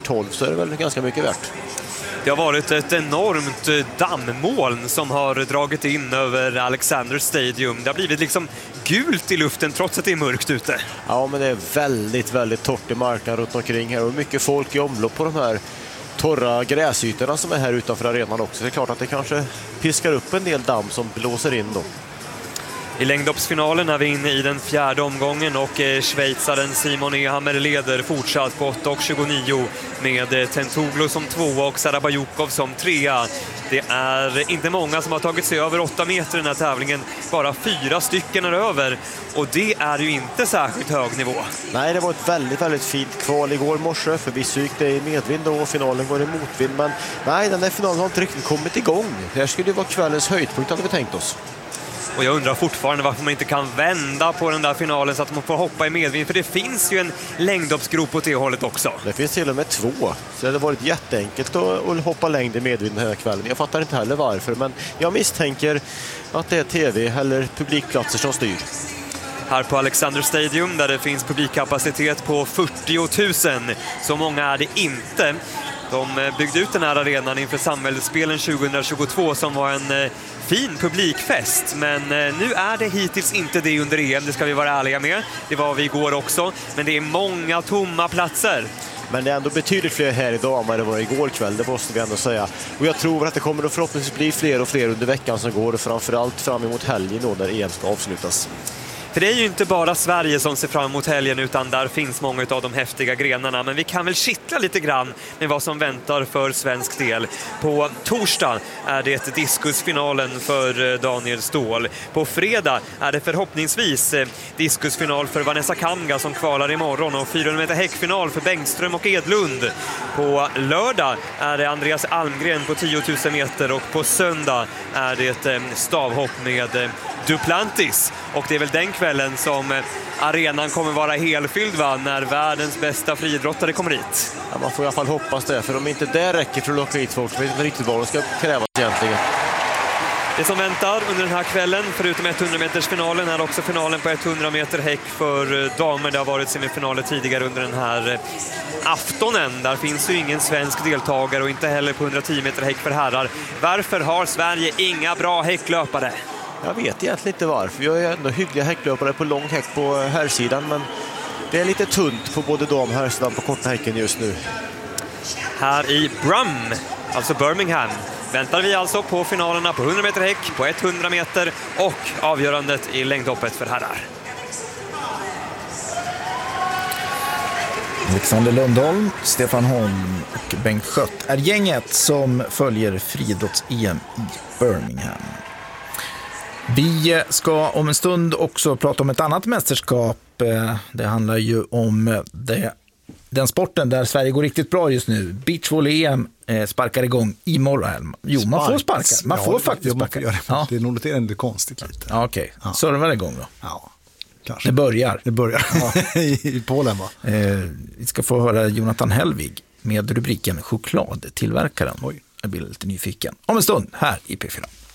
12 så är det väl ganska mycket värt. Det har varit ett enormt dammoln som har dragit in över Alexander Stadium. Det har blivit liksom gult i luften trots att det är mörkt ute. Ja, men det är väldigt, väldigt torrt i marken runt omkring här och mycket folk i omlopp på de här torra gräsytorna som är här utanför arenan också. Det är klart att det kanske piskar upp en del damm som blåser in då. I längdhoppsfinalen är vi inne i den fjärde omgången och schweizaren Simon Ehammer leder fortsatt på 8,29 med Tentoglu som 2 och Sarabayukov som 3. Det är inte många som har tagit sig över 8 meter i den här tävlingen. Bara 4 stycken är över och det är ju inte särskilt hög nivå. Nej, det var ett väldigt, väldigt fint kval igår morse. Förvisso gick det i medvind och finalen går i motvind. Men nej, den där finalen har inte riktigt kommit igång. Det här skulle ju vara kvällens höjdpunkt hade vi tänkt oss. Och jag undrar fortfarande varför man inte kan vända på den där finalen så att man får hoppa i medvind. För det finns ju en längdhoppsgrop åt det hållet också. Det finns till och med 2. Så det hade varit jätteenkelt att hoppa längd i medvind den här kvällen. Jag fattar inte heller varför, men jag misstänker att det är tv eller publikplatser som styr. Här på Alexander Stadium där det finns publikkapacitet på 40 000. Så många är det inte. De byggde ut den här arenan inför samhällsspelen 2022 som var en fin publikfest. Men nu är det hittills inte det under EM, det ska vi vara ärliga med. Det var vi igår också, men det är många tomma platser. Men det är ändå betydligt fler här idag än vad det var igår kväll, det måste vi ändå säga. Och jag tror att det kommer att förhoppningsvis bli fler och fler under veckan som går och framförallt fram emot helgen då när EM ska avslutas. För det är ju inte bara Sverige som ser fram emot helgen utan där finns många av de häftiga grenarna. Men vi kan väl kittla lite grann med vad som väntar för svensk del. På torsdag är det diskusfinalen för Daniel Ståhl. På fredag är det förhoppningsvis diskusfinal för Vanessa Kamga som kvalar imorgon och 400 meter häckfinal för Bengström och Edlund. På lördag är det Andreas Almgren på 10 000 meter och på söndag är det stavhopp med Duplantis. Och det är väl den kvällen som arenan kommer vara helfylld när världens bästa friidrottare kommer hit. Ja, man får i alla fall hoppas det, för om inte det räcker för att locka hit folk, så vet inte riktigt vad de ska krävas egentligen. Det som väntar under den här kvällen, förutom 100-metersfinalen, är också finalen på 100 meter häck för damer. Det har varit semifinaler tidigare under den här aftonen. Där finns ju ingen svensk deltagare och inte heller på 110 meter häck för herrar. Varför har Sverige inga bra häcklöpare? Jag vet egentligen inte varför. Vi har ju ändå hyggliga häcklöpare på lång häck på herrsidan, men det är lite tunt på både dam och herrsidan på korta häcken just nu. Här i Brum, alltså Birmingham, väntar vi alltså på finalerna på 100 meter häck, på 100 meter och avgörandet i längdhoppet för herrar. Alexander Lundholm, Stefan Holm och Bengt Schött är gänget som följer friidrotts-EM i Birmingham. Vi ska om en stund också prata om ett annat mästerskap. Det handlar ju om den sporten där Sverige går riktigt bra just nu. Beachvolley-EM sparkar igång imorgon. Jo, man får sparka. Man får faktiskt sparka. Ja. Det är nog lite konstigt lite. Ja, okej. Ja. Servar igång då? Ja, kanske. Det börjar. Ja. I Polen, va? Vi ska få höra Jonathan Helvig med rubriken Chokladtillverkaren. Oj. Jag blir lite nyfiken. Om en stund här i P4.